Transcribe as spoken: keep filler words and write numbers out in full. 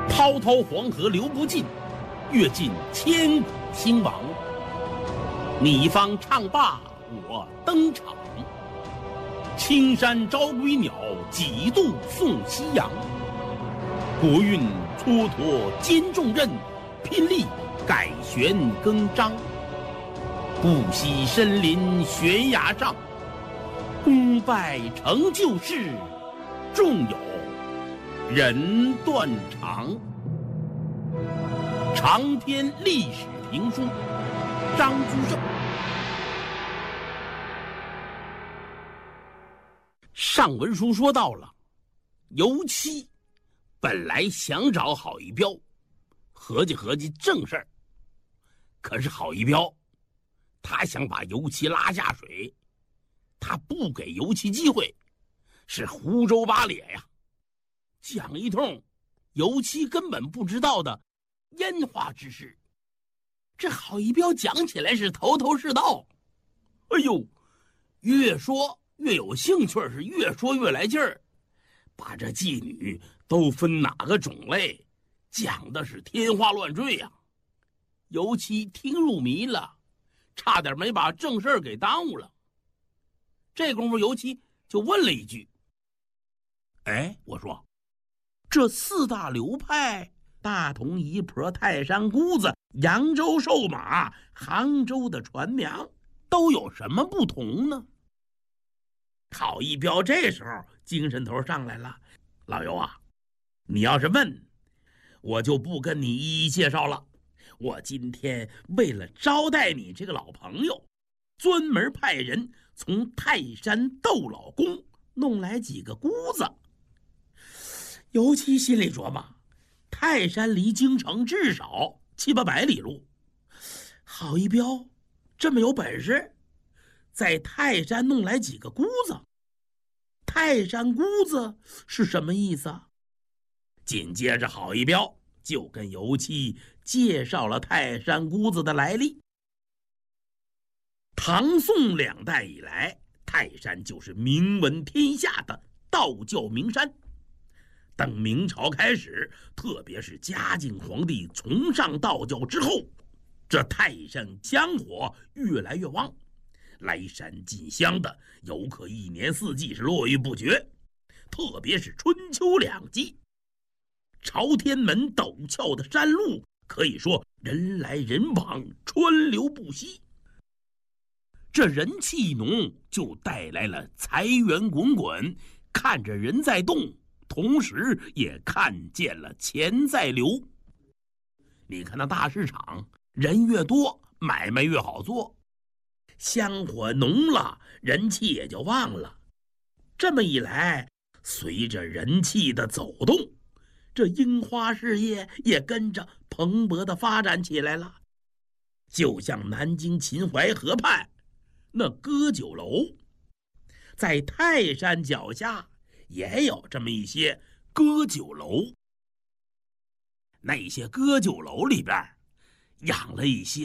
滔滔黄河流不尽，阅尽千古兴亡。你方唱罢我登场，青山招归鸟，几度送夕阳。国运蹉跎兼重任，拼力改弦更张。不惜身临悬崖上，功败成就事，终有人断肠。长篇历史评书，张居正。上文书说到了，尤其本来想找郝一彪合计合计正事儿，可是郝一彪他想把尤其拉下水，他不给尤其机会，是胡诌八咧呀，讲一通尤其根本不知道的烟花之事。这郝一彪讲起来是头头是道，哎呦，越说越有兴趣，是越说越来劲儿，把这妓女都分哪个种类讲的是天花乱坠呀、啊。尤其听入迷了，差点没把正事给耽误了。这功夫尤其就问了一句：哎，我说这四大流派，大同姨婆、泰山姑子、扬州瘦马、杭州的船娘，都有什么不同呢？郝一彪这时候精神头上来了，老尤啊，你要是问，我就不跟你一一介绍了。我今天为了招待你这个老朋友，专门派人从泰山窦老宫弄来几个姑子。尤其心里琢磨，泰山离京城至少七八百里路，郝一彪这么有本事，在泰山弄来几个姑子。泰山姑子是什么意思啊？紧接着郝一彪就跟尤其介绍了泰山姑子的来历。唐宋两代以来，泰山就是名闻天下的道教名山。等明朝开始，特别是嘉靖皇帝崇尚道教之后，这泰山香火越来越旺，来山进香的游客一年四季是络绎不绝，特别是春秋两季，朝天门陡峭的山路可以说人来人往，川流不息。这人气一浓，就带来了财源滚滚，看着人在动，同时也看见了钱在流。你看那大市场，人越多，买卖越好做，香火浓了，人气也就旺了。这么一来，随着人气的走动，这樱花事业也跟着蓬勃的发展起来了。就像南京秦淮河畔那歌酒楼，在泰山脚下也有这么一些歌酒楼。那些歌酒楼里边养了一些